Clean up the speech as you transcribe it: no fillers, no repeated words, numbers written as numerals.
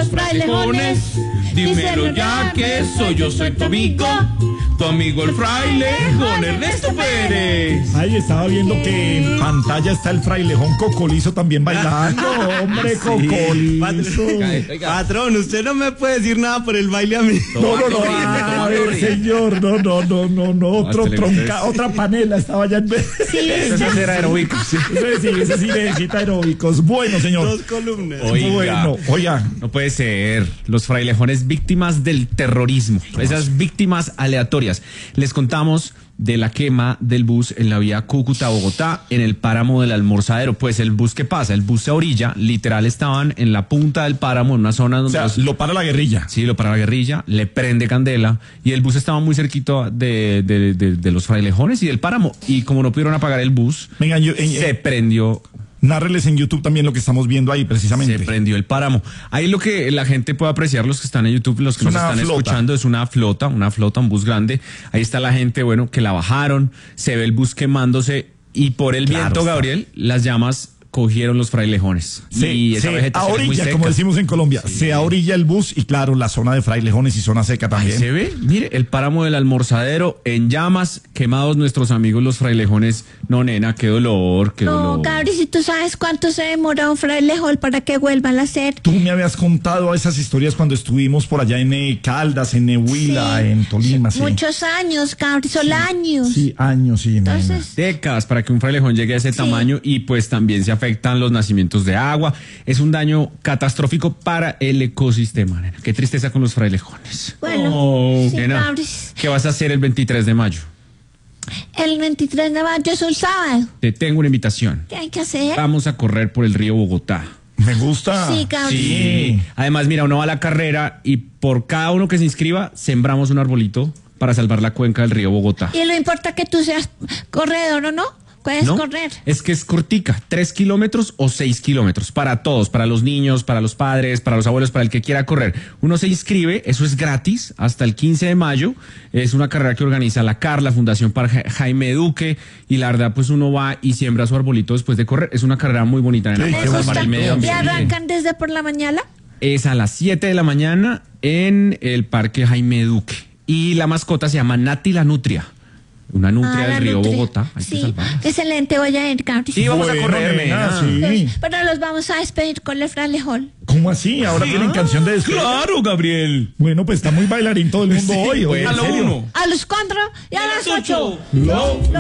los frailejones. Dímelo ya que yo soy tu amigo el frailejón Ernesto Pérez. Ahí estaba viendo que en pantalla está el frailejón Cocolizo también bailando. Hombre, Cocolizo. Patrón, usted no me puede decir nada por el baile a mí. No, a ver, señor, no, otra panela estaba allá en vez. Sí, ese era aeróbicos. Sí, ese sí necesita aeróbicos. Bueno, señor. 2 columnas. Oiga. No puede ser. Los frailejones víctimas del terrorismo. Esas víctimas aleatorias. Les contamos de la quema del bus en la vía Cúcuta-Bogotá en el páramo del Almorzadero. Pues el bus, ¿qué pasa? El bus se orilla, literal estaban en la punta del páramo, en una zona donde... O sea, lo para la guerrilla. Sí, lo para la guerrilla, le prende candela y el bus estaba muy cerquito de los frailejones y del páramo. Y como no pudieron apagar el bus, se prendió... Nárreles en YouTube también lo que estamos viendo ahí, precisamente. Se prendió el páramo. Ahí lo que la gente puede apreciar, los que están en YouTube, los que nos están escuchando, es una flota, un bus grande. Ahí está la gente, bueno, que la bajaron, se ve el bus quemándose y por el viento, Gabriel, las llamas cogieron los frailejones. Sí, a orilla, como decimos en Colombia. Sí. Se orilla el bus y claro, la zona de frailejones y zona seca también. Ahí se ve, mire, el páramo del Almorzadero en llamas, quemados nuestros amigos los frailejones. No, nena, qué dolor, qué dolor. No, Gabri, si tú sabes cuánto se demora un frailejón para que vuelvan a hacer. Tú me habías contado esas historias cuando estuvimos por allá en Caldas, en Nehuila, en Tolima. Sí. Muchos años, Gabri, son años. Sí, años, sí. Entonces, décadas para que un frailejón llegue a ese tamaño y pues también se afectan los nacimientos de agua. Es un daño catastrófico para el ecosistema, nena. Qué tristeza con los frailejones. Bueno, sí, nena, ¿qué vas a hacer el 23 de mayo? El 23 de mayo es un sábado. Te tengo una invitación. ¿Qué hay que hacer? Vamos a correr por el río Bogotá. Me gusta. Sí, Gabri. Sí. Además, mira, uno va a la carrera y por cada uno que se inscriba, sembramos un arbolito para salvar la cuenca del río Bogotá. Y no importa que tú seas corredor o no. Puedes correr. Es que es cortica, 3 kilómetros o 6 kilómetros, para todos, para los niños, para los padres, para los abuelos, para el que quiera correr. Uno se inscribe, eso es gratis, hasta el 15 de mayo, es una carrera que organiza la CAR, la Fundación para Jaime Duque, y la verdad, pues uno va y siembra su arbolito después de correr. Es una carrera muy bonita. Sí, para el medio ambiente. ¿Y arrancan desde por la mañana? Es a las 7 de la mañana en el Parque Jaime Duque. Y la mascota se llama Nati la Nutria. Una nutria del río Bogotá. Sí, excelente, voy a ir, Gabri. Sí, vamos a correr, sí. Pero los vamos a despedir con el frailejón. ¿Cómo así? Ahora tienen canción de despedida. Claro, Gabriel. Bueno, pues está muy bailarín todo el mundo hoy. A lo 1. A los 4 y a las 8.